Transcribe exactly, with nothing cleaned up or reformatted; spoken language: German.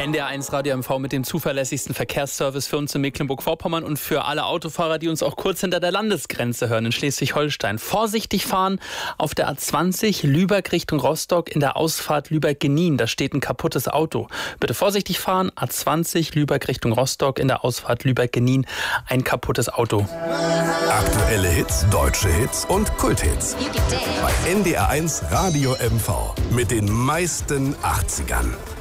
N D R eins Radio M V mit dem zuverlässigsten Verkehrsservice für uns in Mecklenburg-Vorpommern und für alle Autofahrer, die uns auch kurz hinter der Landesgrenze hören in Schleswig-Holstein. Vorsichtig fahren auf der A zwanzig Lübeck Richtung Rostock in der Ausfahrt Lübeck-Genin. Da steht ein kaputtes Auto. Bitte vorsichtig fahren, A zwanzig Lübeck Richtung Rostock in der Ausfahrt Lübeck-Genin. Ein kaputtes Auto. Aktuelle Hits, deutsche Hits und Kulthits. Bei N D R eins Radio M V mit den meisten achtzigern.